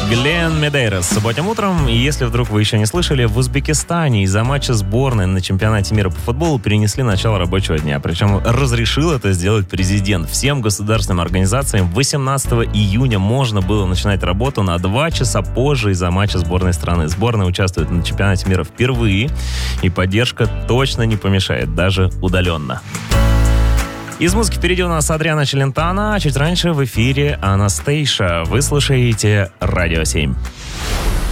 Глен Медейрос субботним утром. И если вдруг вы еще не слышали, в Узбекистане из-за матча сборной на чемпионате мира по футболу перенесли начало рабочего дня. Причем разрешил это сделать президент. Всем государственным организациям 18 июня можно было начинать работу на 2 часа позже из-за матча сборной страны. Сборная участвует на чемпионате мира впервые, и поддержка точно не помешает, даже удаленно. Из музыки впереди у нас Адриано Челентано, а чуть раньше в эфире Анастейша. Вы слушаете Радио 7.